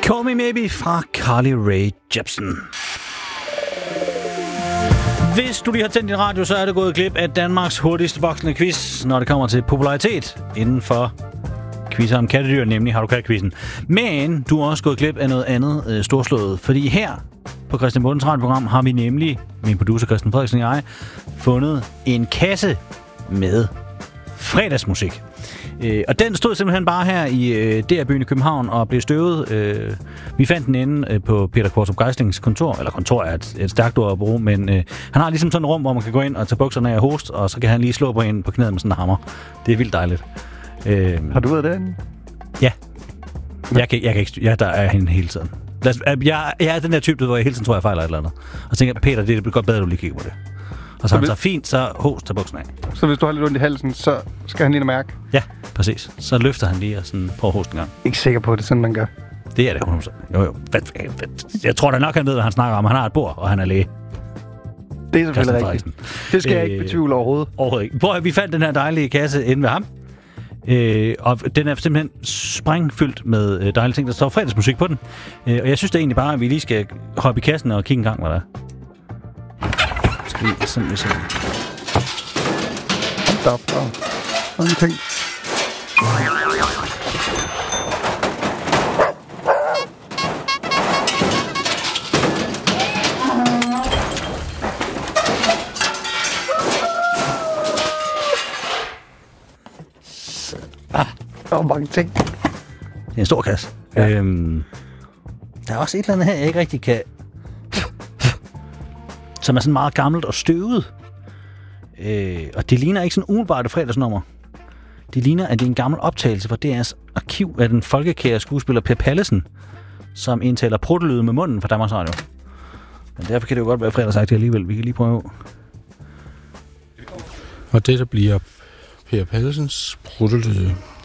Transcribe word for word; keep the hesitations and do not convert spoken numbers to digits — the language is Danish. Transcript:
Call Me Maybe fra Carly Rae Jepsen. Hvis du lige har tændt din radio, så er det gået glip af Danmarks hurtigst voksende quiz, når det kommer til popularitet inden for quizzer om kattedyr, nemlig Har du kat-quizzen. Men du er også gået glip af noget andet øh, storslået, fordi her på Christian Bondens radioprogram har vi nemlig, min producer Christian Frederiksen og jeg, fundet en kasse med fredagsmusik. Øh, og den stod simpelthen bare her i øh, D R-byen i København og blev støvet. Øh, vi fandt den inde øh, på Peter Kvartrup Geislings kontor, eller kontor er et, et stærkt ord at bruge, men øh, han har ligesom sådan et rum, hvor man kan gå ind og tage bukserne af og hoste, og så kan han lige slå på en på knæet med sådan en hammer. Det er vildt dejligt. Øh, har du været derinde? Ja. Jeg kan, jeg kan ikke styre. Ja, der er hende hele tiden. Jeg, jeg er den der type, hvor jeg hele tiden tror, jeg fejler et eller andet. Og så tænker jeg, Peter, det er godt bedre, at du lige kigger på det. Og så, så han så fint, så host tager buksen af. Så hvis du har lidt ondt i halsen, så skal han lige mærke? Ja, præcis. Så løfter han lige og sådan prøver at hoste en gang. Ikke sikker på, at det er sådan, man gør. Det er det hundrede procent. Jo, jo. Jeg tror da nok, han ved, hvad han snakker om. Han har et bord, og han er læge. Det er selvfølgelig rigtigt. Det skal øh, jeg ikke betvivle overhovedet. Overhovedet ikke. Prøv at vi fandt den her dejlige kasse inde ved ham. Øh, og den er simpelthen sprængfyldt med øh, dejlige ting. Der står fredagsmusik på den. Øh, og jeg synes da egentlig bare, at vi lige skal hoppe i kassen og kigge en gang, hvad der er. Skal vi sådan, vi ser. Stop, stop. Sådan ting. Ah, der er mange ting. Det er en stor kasse. Ja. Øhm, der er også et eller andet her, jeg ikke rigtig kan... som er sådan meget gammelt og støvet. Øh, og det ligner ikke sådan umiddelbart et fredagsnummer. Det ligner, at det er en gammel optagelse fra D R's arkiv af den folkekære skuespiller Per Pallesen, som indtaler pruttelyde med munden fra Danmarks Radio. Men derfor kan det jo godt være fredagsagtigt alligevel. Vi kan lige prøve. Og det, der bliver Per Pallesens pruttelyde.